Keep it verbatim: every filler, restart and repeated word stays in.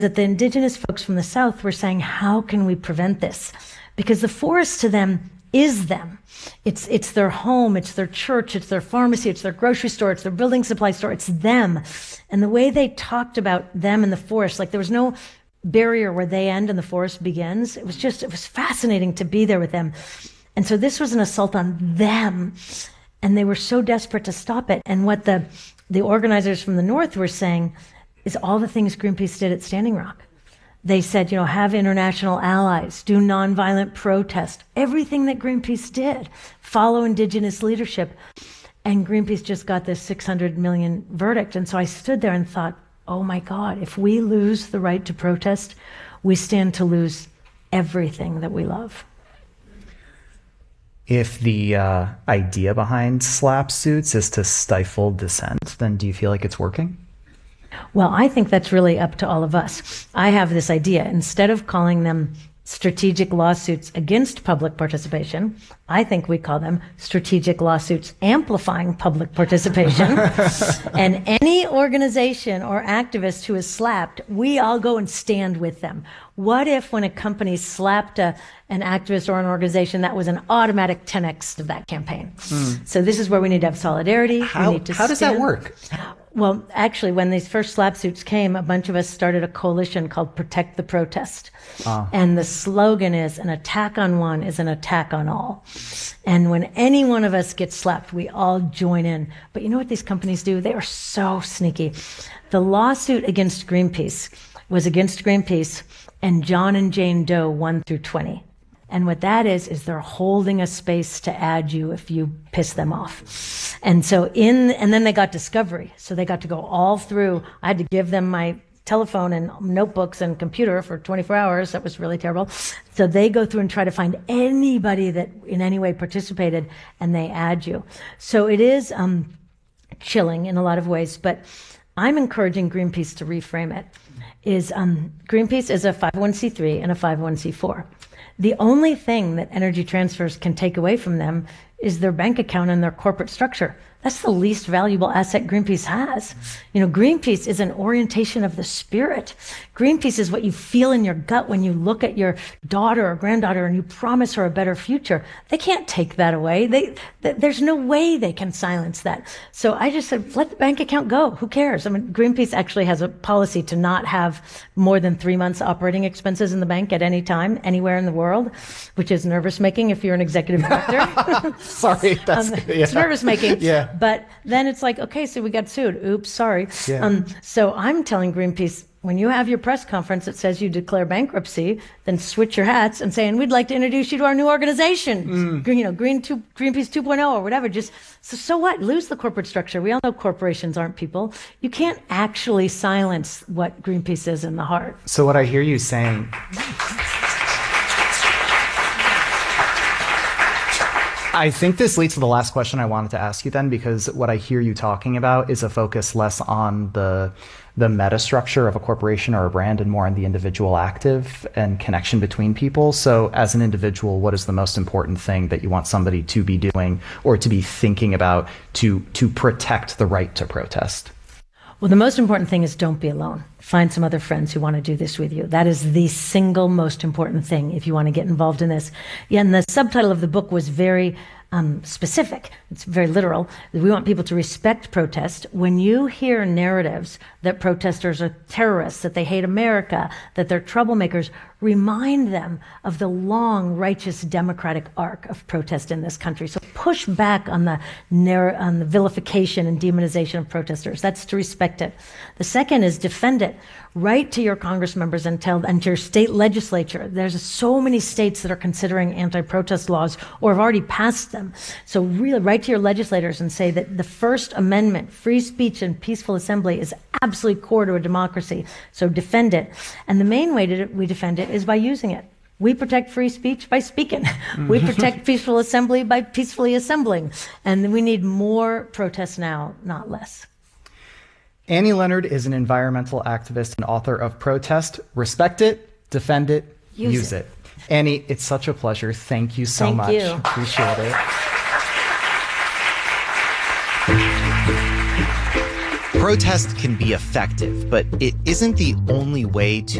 that the indigenous folks from the South were saying, how can we prevent this? Because the forest to them is them. It's it's their home, it's their church, it's their pharmacy, it's their grocery store, it's their building supply store, it's them. And the way they talked about them in the forest, like there was no barrier where they end and the forest begins. It was just, it was fascinating to be there with them. And so this was an assault on them. And they were so desperate to stop it. And what the, the organizers from the North were saying is all the things Greenpeace did at Standing Rock. They said, you know, have international allies, do nonviolent protest, everything that Greenpeace did, follow indigenous leadership. And Greenpeace just got this six hundred million verdict. And so I stood there and thought, oh my God, if we lose the right to protest, we stand to lose everything that we love. If the uh, idea behind SLAPP suits is to stifle dissent, then do you feel like it's working? Well, I think that's really up to all of us. I have this idea. Instead of calling them strategic lawsuits against public participation, I think we call them strategic lawsuits amplifying public participation. And any organization or activist who is slapped, we all go and stand with them. What if when a company slapped a, an activist or an organization, that was an automatic ten X of that campaign? Mm. So this is where we need to have solidarity. How, we need to how does that work? Well, actually, when these first SLAPP suits came, a bunch of us started a coalition called Protect the Protest. Uh. And the slogan is, an attack on one is an attack on all. And when any one of us gets slapped, we all join in. But you know what these companies do? They are so sneaky. The lawsuit against Greenpeace was against Greenpeace and John and Jane Doe one through twenty. And what that is, is they're holding a space to add you if you piss them off. And so in, and then they got discovery. So they got to go all through. I had to give them my telephone and notebooks and computer for twenty-four hours. That was really terrible. So they go through and try to find anybody that in any way participated, and they add you. So it is um, chilling in a lot of ways, but I'm encouraging Greenpeace to reframe it. Is um, Greenpeace is a five oh one c three and a five oh one c four. The only thing that Energy Transfers can take away from them is their bank account and their corporate structure. That's the least valuable asset Greenpeace has. You know, Greenpeace is an orientation of the spirit. Greenpeace is what you feel in your gut when you look at your daughter or granddaughter and you promise her a better future. They can't take that away. They, th- there's no way they can silence that. So I just said, let the bank account go. Who cares? I mean, Greenpeace actually has a policy to not have more than three months operating expenses in the bank at any time, anywhere in the world, which is nervous making if you're an executive director. Sorry, that's, um, yeah. It's nervous making. Yeah. But then it's like, okay, so we got sued. Oops, sorry. Yeah. Um, so I'm telling Greenpeace, when you have your press conference that says you declare bankruptcy, then switch your hats and say, and we'd like to introduce you to our new organization, mm. Green, you know, Green two, Greenpeace two point oh or whatever. Just so, so what? Lose the corporate structure. We all know corporations aren't people. You can't actually silence what Greenpeace is in the heart. So what I hear you saying... I think this leads to the last question I wanted to ask you then, because what I hear you talking about is a focus less on the the metastructure of a corporation or a brand and more on the individual active and connection between people. So as an individual, what is the most important thing that you want somebody to be doing or to be thinking about to to protect the right to protest? Well, the most important thing is don't be alone. Find some other friends who want to do this with you. That is the single most important thing if you want to get involved in this. Yeah, and the subtitle of the book was very um, specific. It's very literal. We want people to respect protest. When you hear narratives that protesters are terrorists, that they hate America, that they're troublemakers, remind them of the long, righteous, democratic arc of protest in this country. So push back on the narr- on the vilification and demonization of protesters. That's to respect it. The second is defend it. Write to your Congress members and tell and to your state legislature. There's so many states that are considering anti-protest laws or have already passed them. So really write to your legislators and say that the First Amendment, free speech and peaceful assembly, is absolutely core to a democracy. So defend it. And the main way that we defend it is by using it. We protect free speech by speaking. We protect peaceful assembly by peacefully assembling. And we need more protests now, not less. Annie Leonard is an environmental activist and author of Protest. Respect it, defend it, use, use it. it. Annie, it's such a pleasure. Thank you so Thank much. You. Appreciate it. Protest can be effective, but it isn't the only way to